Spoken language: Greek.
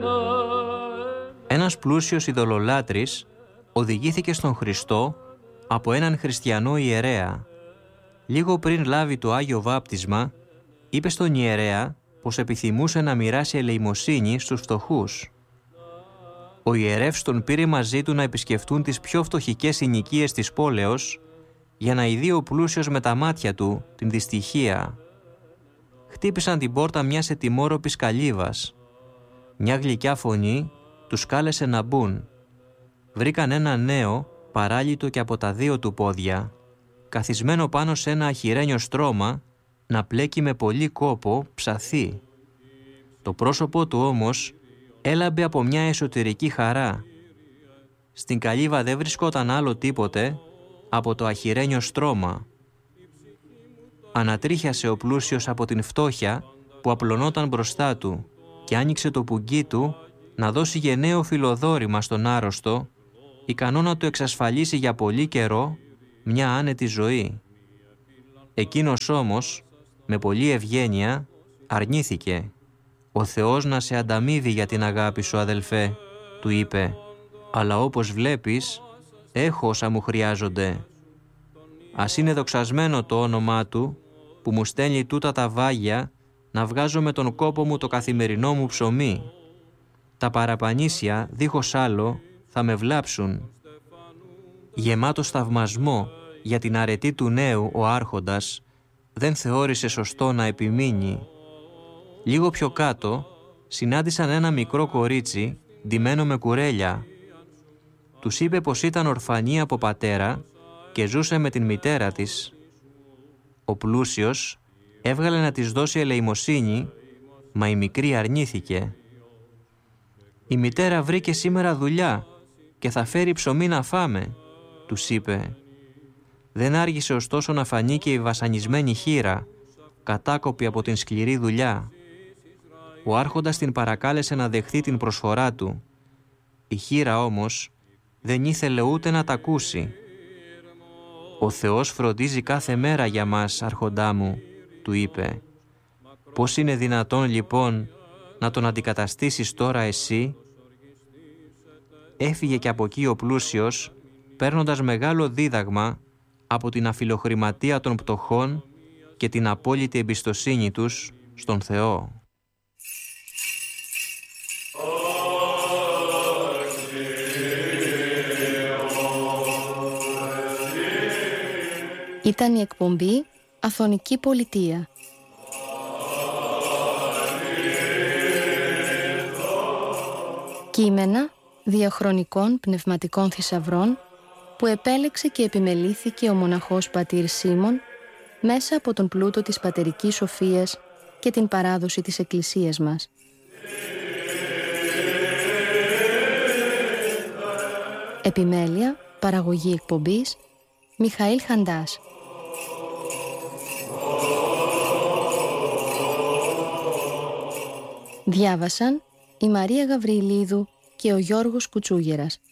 Ένας πλούσιος ειδωλολάτρης οδηγήθηκε στον Χριστό από έναν χριστιανό ιερέα. Λίγο πριν λάβει το Άγιο Βάπτισμα, είπε στον ιερέα πως επιθυμούσε να μοιράσει ελεημοσύνη στους φτωχούς. Ο ιερεύς τον πήρε μαζί του να επισκεφτούν τις πιο φτωχικές συνοικίες της πόλεως για να ειδεί ο πλούσιος με τα μάτια του την δυστυχία. Χτύπησαν την πόρτα μιας ετοιμόρροπης καλύβας. Μια γλυκιά φωνή τους κάλεσε να μπουν. Βρήκαν ένα νέο, παράλυτο και από τα δύο του πόδια, καθισμένο πάνω σε ένα αχυρένιο στρώμα, να πλέκει με πολύ κόπο ψαθί. Το πρόσωπό του όμως έλαμπε από μια εσωτερική χαρά. Στην καλύβα δεν βρισκόταν άλλο τίποτε από το αχυρένιο στρώμα. Ανατρίχιασε ο πλούσιος από την φτώχεια που απλωνόταν μπροστά του και άνοιξε το πουγγί του να δώσει γενναίο φιλοδόρημα στον άρρωστο, ικανό να του εξασφαλίσει για πολύ καιρό μια άνετη ζωή. Εκείνος όμως, με πολλή ευγένεια, αρνήθηκε. «Ο Θεός να σε ανταμείβει για την αγάπη σου, αδελφέ», του είπε, «αλλά όπως βλέπεις, έχω όσα μου χρειάζονται. Ας είναι δοξασμένο το όνομά του, που μου στέλνει τούτα τα βάγια να βγάζω με τον κόπο μου το καθημερινό μου ψωμί. Τα παραπανήσια, δίχως άλλο, θα με βλάψουν». Γεμάτος θαυμασμό για την αρετή του νέου, ο άρχοντας δεν θεώρησε σωστό να επιμείνει. Λίγο πιο κάτω συνάντησαν ένα μικρό κορίτσι ντυμένο με κουρέλια. Τους είπε πως ήταν ορφανή από πατέρα και ζούσε με την μητέρα της. Ο πλούσιος έβγαλε να της δώσει ελεημοσύνη, μα η μικρή αρνήθηκε. «Η μητέρα βρήκε σήμερα δουλειά και θα φέρει ψωμί να φάμε», τους είπε. Δεν άργησε ωστόσο να φανεί και η βασανισμένη χήρα, κατάκοπη από την σκληρή δουλειά. Ο άρχοντας την παρακάλεσε να δεχθεί την προσφορά του. Η χήρα όμως δεν ήθελε ούτε να τα ακούσει. «Ο Θεός φροντίζει κάθε μέρα για μας, άρχοντά μου», του είπε. «Πώς είναι δυνατόν λοιπόν να τον αντικαταστήσεις τώρα εσύ?» Έφυγε και από εκεί ο πλούσιος, παίρνοντας μεγάλο δίδαγμα από την αφιλοχρηματία των πτωχών και την απόλυτη εμπιστοσύνη τους στον Θεό. Ήταν η εκπομπή Αθωνική Πολιτεία. Κείμενα διαχρονικών πνευματικών θησαυρών που επέλεξε και επιμελήθηκε ο μοναχός πατήρ Σίμων μέσα από τον πλούτο της πατερικής σοφίας και την παράδοση της Εκκλησίας μας. Επιμέλεια, παραγωγή εκπομπής, Μιχαήλ Χαντάς. Διάβασαν η Μαρία Γαβριλίδου και ο Γιώργος Κουτσούγερας.